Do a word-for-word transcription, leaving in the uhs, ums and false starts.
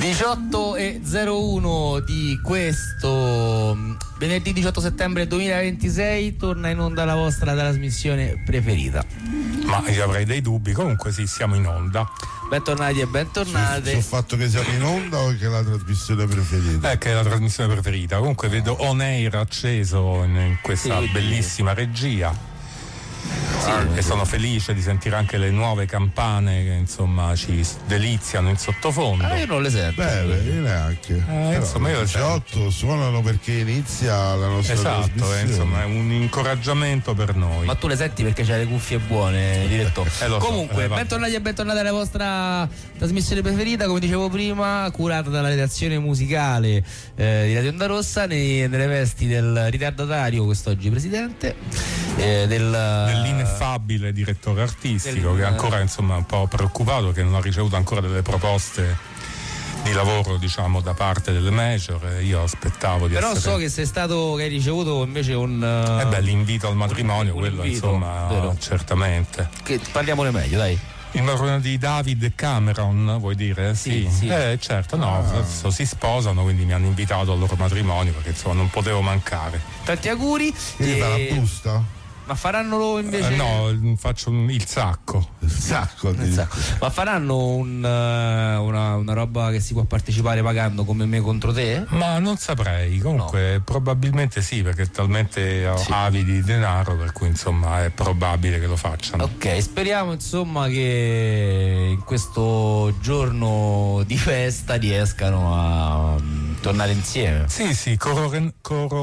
diciotto e zero uno di questo venerdì diciotto settembre duemilaventisei torna in onda la vostra trasmissione preferita. Ma io avrei dei dubbi, comunque sì, siamo in onda. Bentornati e bentornate. Sul fatto che siamo in onda o che è la trasmissione preferita? Eh, che è la trasmissione preferita. Comunque vedo On Air acceso in, in questa sì, bellissima regia. Sì, e sono felice di sentire anche le nuove campane che insomma ci deliziano in sottofondo. Ah, io non le sento. Beh, beh, io neanche. Eh, insomma, io le diciotto suonano perché inizia la nostra esatto, trasmissione. eh, insomma, è un incoraggiamento per noi. Ma tu le senti perché c'hai le cuffie buone, direttore. Eh, lo so, Comunque, eh, bentornati e bentornati alla vostra trasmissione preferita, come dicevo prima, curata dalla redazione musicale eh, di Radio Onda Rossa, nei, nelle vesti del ritardatario, quest'oggi presidente, eh, del, dell'ineffabile direttore artistico del, che ancora insomma è un po' preoccupato, che non ha ricevuto ancora delle proposte di lavoro, diciamo, da parte delle major. Io aspettavo di però essere... so che sei stato, che hai ricevuto invece un eh beh, l'invito al matrimonio, un quello invito, insomma, vero? Certamente. Che parliamone meglio, dai. Il matrimonio di David Cameron, vuoi dire? Sì, Sì, sì. Eh, certo, no, Ah. adesso si sposano, quindi mi hanno invitato al loro matrimonio perché insomma non potevo mancare. Tanti auguri. Quindi e- fa la busta? Ma faranno loro invece Eh, no, faccio un- il sacco. Il sacco. Il sacco. Ma faranno un, eh, una, una roba che si può partecipare pagando come me contro te? Ma non saprei, comunque probabilmente sì, perché è talmente Sì. avidi di denaro per cui insomma è probabile che lo facciano. Ok, speriamo insomma che in questo giorno di festa riescano a mm, tornare insieme. Sì, sì, corro, corro